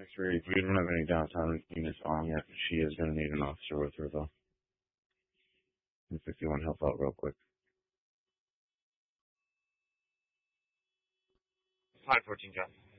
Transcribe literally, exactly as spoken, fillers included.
X-ray, we don't have any downtown units on yet. She is going to need an officer with her, though. If you want to help out real quick. five fourteen, John.